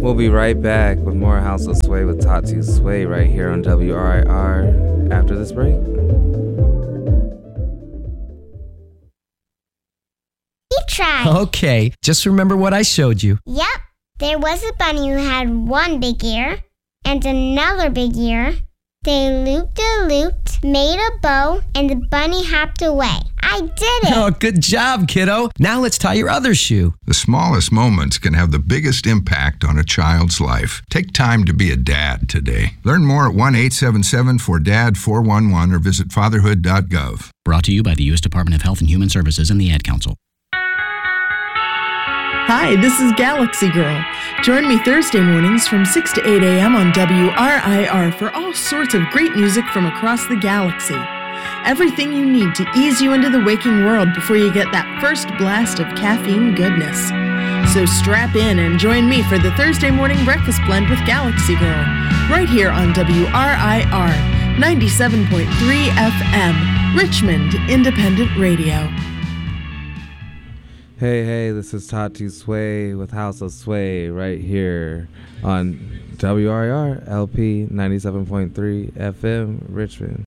We'll be right back with more House of Sway with Tati Sway right here on WRIR after this break. Try. Okay, just remember what I showed you. Yep. There was a bunny who had one big ear and another big ear. They looped, made a bow, and the bunny hopped away. I did it! Oh, good job, kiddo. Now let's tie your other shoe. The smallest moments can have the biggest impact on a child's life. Take time to be a dad today. Learn more at 1-877-4DAD-411 or visit fatherhood.gov. Brought to you by the U.S. Department of Health and Human Services and the Ad Council. Hi, this is Galaxy Girl. Join me Thursday mornings from 6 to 8 a.m. on WRIR for all sorts of great music from across the galaxy. Everything you need to ease you into the waking world before you get that first blast of caffeine goodness. So strap in and join me for the Thursday morning breakfast blend with Galaxy Girl, right here on WRIR 97.3 FM, Richmond Independent Radio. Hey, this is Tati Sway with House of Sway right here on WRIR LP 97.3 FM Richmond.